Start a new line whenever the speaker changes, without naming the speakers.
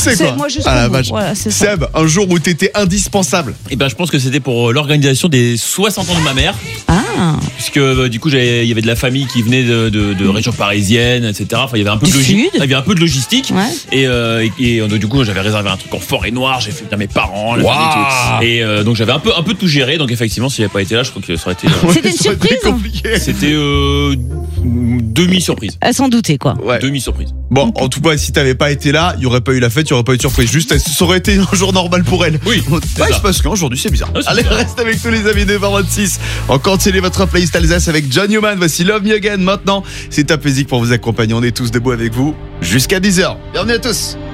poussé quoi.
Moi jusqu'au
Ah la
bout.
vache.
Voilà, c'est ça.
Seb, un jour où t'étais indispensable.
Et ben je pense que c'était pour l'organisation des 60 ans de ma mère.
Ah,
Puisque du coup il y avait de la famille qui venait de région parisienne, etc. Enfin il y avait un peu
Du
de
sud.
il y avait un peu de logistique.
ouais.
Et du coup j'avais réservé un truc en forêt noire, j'ai fait venir mes parents, la
Waouh.
famille, et tout. Et donc j'avais un peu tout géré. Donc effectivement s'il n'avait pas été là, je crois que ça aurait été
C'était une
Ça aurait été
surprise.
compliqué.
c'était demi-surprise.
À s'en douter quoi.
Ouais.
Demi-surprise.
Bon, en tout cas, si t'avais pas été là, il y aurait pas eu la fête, il y aurait pas eu de surprise. Juste, ça aurait été un jour normal pour elle.
Oui,
Ouais,
c'est
je
ça.
pense qu'aujourd'hui, c'est bizarre.
Ah, c'est
Allez,
bizarre.
reste avec tous les amis de 2026. On continue votre playlist Alsace avec John Newman. Voici Love Me Again. Maintenant, c'est Top Music pour vous accompagner. On est tous debout avec vous jusqu'à 10h. Bienvenue à tous.